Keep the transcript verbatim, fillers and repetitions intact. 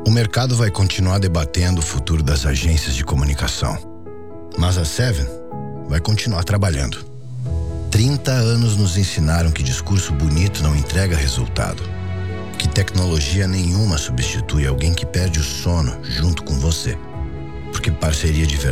O mercado vai continuar debatendo o futuro das agências de comunicação, mas a Seven vai continuar trabalhando. trinta anos nos ensinaram que discurso bonito não entrega resultado, que tecnologia nenhuma substitui alguém que perde o sono junto com você, porque parceria de verdade